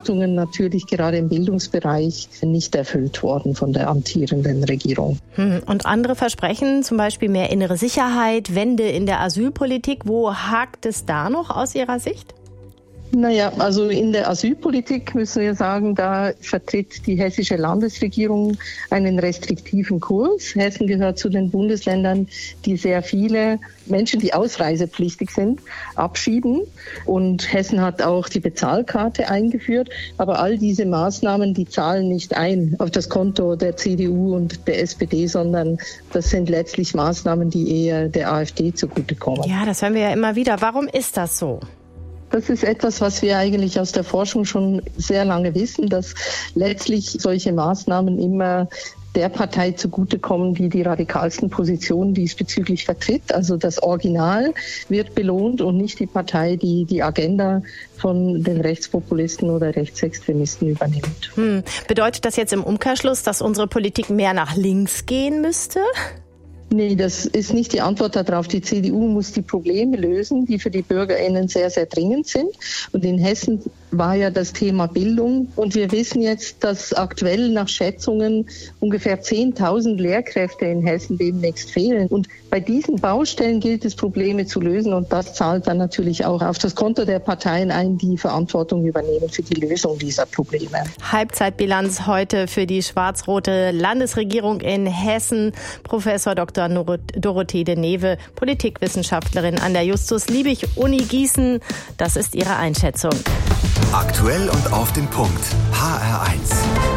Erwartungen natürlich gerade im Bildungsbereich nicht erfüllt worden von der amtierenden Regierung. Und andere Versprechen, zum Beispiel mehr innere Sicherheit, Wende in der Asylpolitik, wo hakt es da noch aus Ihrer Sicht? Naja, also in der Asylpolitik müssen wir sagen, da vertritt die hessische Landesregierung einen restriktiven Kurs. Hessen gehört zu den Bundesländern, die sehr viele Menschen, die ausreisepflichtig sind, abschieben. Und Hessen hat auch die Bezahlkarte eingeführt. Aber all diese Maßnahmen, die zahlen nicht ein auf das Konto der CDU und der SPD, sondern das sind letztlich Maßnahmen, die eher der AfD zugutekommen. Ja, das hören wir ja immer wieder. Warum ist das so? Das ist etwas, was wir eigentlich aus der Forschung schon sehr lange wissen, dass letztlich solche Maßnahmen immer der Partei zugutekommen, die die radikalsten Positionen diesbezüglich vertritt. Also das Original wird belohnt und nicht die Partei, die die Agenda von den Rechtspopulisten oder Rechtsextremisten übernimmt. Bedeutet das jetzt im Umkehrschluss, dass unsere Politik mehr nach links gehen müsste? Nee, das ist nicht die Antwort darauf. Die CDU muss die Probleme lösen, die für die BürgerInnen sehr, sehr dringend sind. Und in Hessen war ja das Thema Bildung. Und wir wissen jetzt, dass aktuell nach Schätzungen ungefähr 10.000 Lehrkräfte in Hessen demnächst fehlen. Und bei diesen Baustellen gilt es, Probleme zu lösen. Und das zahlt dann natürlich auch auf das Konto der Parteien ein, die Verantwortung übernehmen für die Lösung dieser Probleme. Halbzeitbilanz heute für die schwarz-rote Landesregierung in Hessen. Professor Dr. Dorothee de Neve, Politikwissenschaftlerin an der Justus-Liebig-Uni Gießen. Das ist ihre Einschätzung. Aktuell und auf den Punkt. HR1.